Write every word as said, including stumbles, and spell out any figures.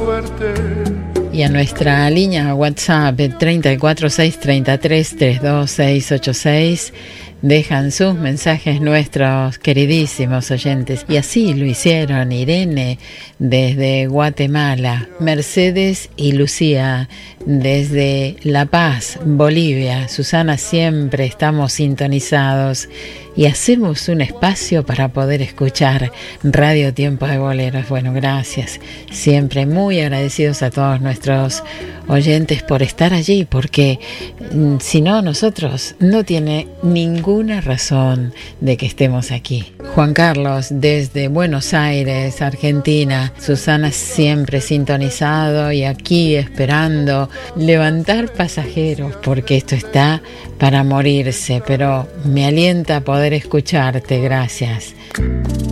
suerte. Y a nuestra línea WhatsApp treinta y cuatro seis treinta y tres treinta y dos seiscientos ochenta y seis dejan sus mensajes nuestros queridísimos oyentes. Y así lo hicieron Irene desde Guatemala, Mercedes y Lucía desde La Paz, Bolivia. Susana, siempre estamos sintonizados y hacemos un espacio para poder escuchar Radio Tiempo de Boleros. Bueno, gracias. Siempre muy agradecidos a todos nuestros oyentes por estar allí, porque si no, nosotros no tiene ninguna razón de que estemos aquí. Juan Carlos desde Buenos Aires, Argentina. Susana siempre sintonizado y aquí esperando levantar pasajeros, porque esto está para morirse, pero me alienta poder escucharte. Gracias.